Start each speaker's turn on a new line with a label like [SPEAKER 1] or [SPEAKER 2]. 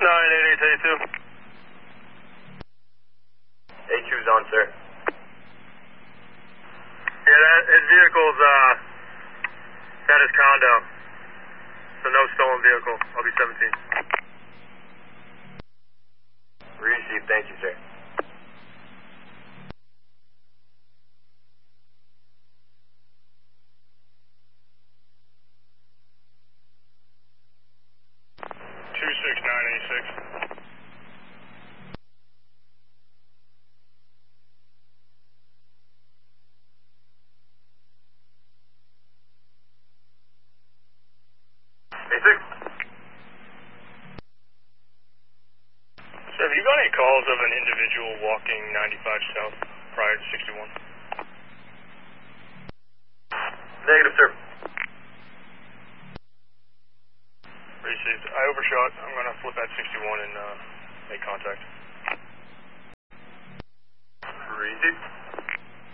[SPEAKER 1] 269, 8882.
[SPEAKER 2] A2's on, sir.
[SPEAKER 1] Yeah, his vehicle's at his condo. So no stolen vehicle. I'll be 17.
[SPEAKER 2] Received, thank you, sir.
[SPEAKER 1] So have you got any calls of an individual walking 95 south prior to 61?
[SPEAKER 2] Negative, sir.
[SPEAKER 1] Received. I overshot. I'm going to flip at 61 and make contact.
[SPEAKER 2] Received.